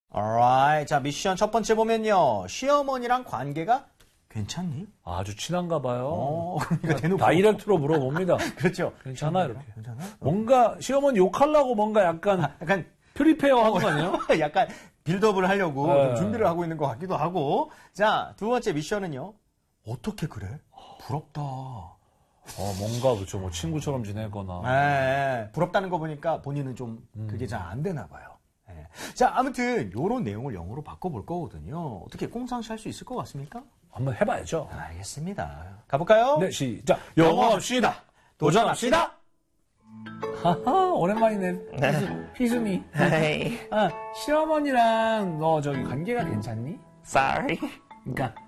Alright. 자, 미션 첫 번째 보면요. 시어머니랑 관계가 괜찮니? 아주 친한가 봐요. 그러니까 대놓고. 다이렉트로 물어봅니다. 그렇죠. 괜찮아, 이렇게. 괜찮아? 뭔가 시어머니 욕하려고 뭔가 약간 프리페어 하는 거 아니에요? 약간 빌드업을 하려고 네. 좀 준비를 하고 있는 것 같기도 하고. 자, 두 번째 미션은요. 어떻게 그래? 부럽다. 뭔가 그렇죠. 뭐 친구처럼 지내거나. 네, 부럽다는 거 보니까 본인은 좀 그게 잘 안 되나 봐요. 네. 자, 아무튼 요런 내용을 영어로 바꿔볼 거거든요. 어떻게 꽁상시 할 수 있을 것 같습니까? 한번 해봐야죠. 알겠습니다. 가볼까요? 네, 시작. 영어 합시다. 도전합시다. 하하, 오랜만이네. 희순이. Hey, 시어머니랑 너 저기 관계가 괜찮니? sorry. 그러니까